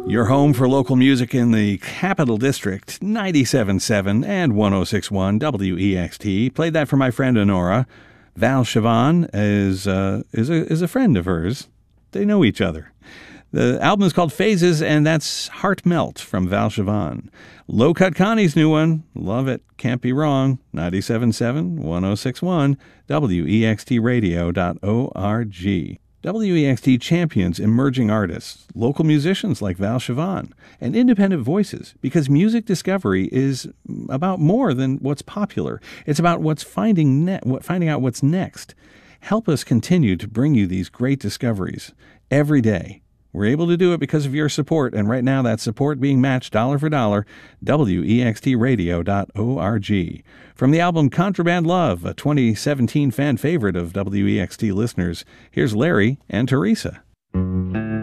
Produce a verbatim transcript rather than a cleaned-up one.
Your home for local music in the Capital District, ninety-seven point seven and one oh six point one W E X T. Played that for my friend Honora. Val Sivan is, uh, is, a, is a friend of hers. They know each other. The album is called Phases, and that's Heart Melt from Val Sivan. Low Cut Connie's new one. Love it. Can't be wrong. ninety-seven point seven, one oh six point one, W E X T radio dot org. W E X T champions emerging artists, local musicians like Val Sivan, and independent voices, because music discovery is about more than what's popular. It's about what's finding ne- what finding out what's next. Help us continue to bring you these great discoveries every day. We're able to do it because of your support, and right now that support being matched dollar for dollar, W E X T radio dot org. From the album Contraband Love, a twenty seventeen fan favorite of W E X T listeners, here's Larry and Teresa.